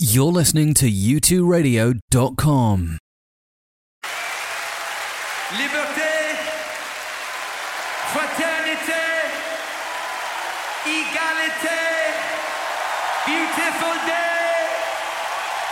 You're listening to u2radio.com. Liberté, fraternité, égalité, beautiful day.